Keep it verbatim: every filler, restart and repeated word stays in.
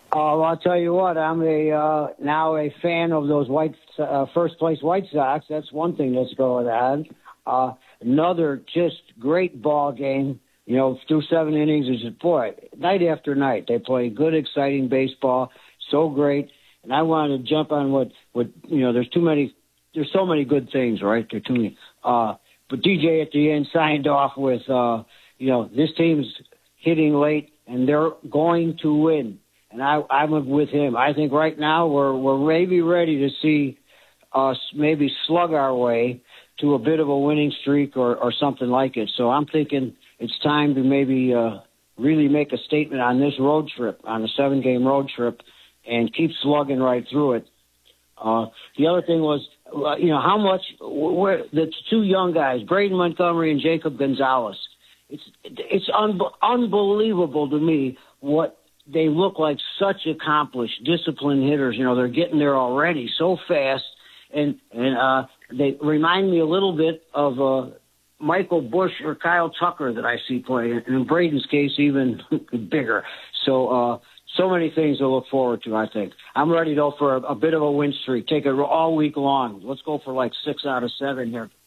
Uh, I'll tell you what, I'm a uh, now a fan of those white uh, first place White Sox. That's one thing that's going on. Uh, another just great ball game. You know, through seven innings is just, boy, night after night they play good, exciting baseball. So great, and I wanted to jump on what what you know. There's too many. There's so many good things, right? There's too many. Uh, but D J at the end signed off with, uh, you know, this team's hitting late and they're going to win. And I, I'm with him. I think right now we're we're maybe ready to see us maybe slug our way to a bit of a winning streak or, or something like it. So I'm thinking it's time to maybe uh, really make a statement on this road trip, on a seven-game road trip, and keep slugging right through it. Uh, the other thing was, uh, you know, how much where the two young guys, Braden Montgomery and Jacob Gonzalez. It's it's un- unbelievable to me what. They look like such accomplished, disciplined hitters. You know, they're getting there already so fast. And, and uh, they remind me a little bit of uh, Michael Bush or Kyle Tucker that I see play. And in Braden's case, even bigger. So, uh, so many things to look forward to, I think. I'm ready, though, for a, a bit of a win streak. Take it all week long. Let's go for like six out of seven here.